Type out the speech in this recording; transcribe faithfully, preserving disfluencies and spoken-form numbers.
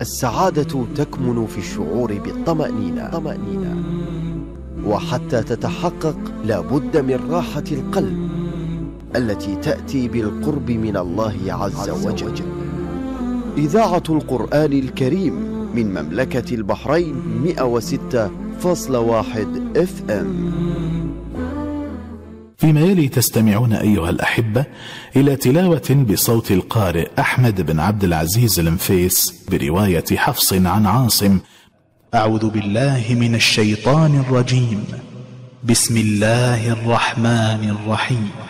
السعادة تكمن في الشعور بالطمأنينة طمأنينة. وحتى تتحقق لابد من راحة القلب التي تأتي بالقرب من الله عز وجل. إذاعة القرآن الكريم من مملكة البحرين مئة وستة فاصلة واحد اف ام. فيما يلي تستمعون أيها الأحبة إلى تلاوة بصوت القارئ أحمد بن عبد العزيز المفيس برواية حفص عن عاصم. أعوذ بالله من الشيطان الرجيم. بسم الله الرحمن الرحيم.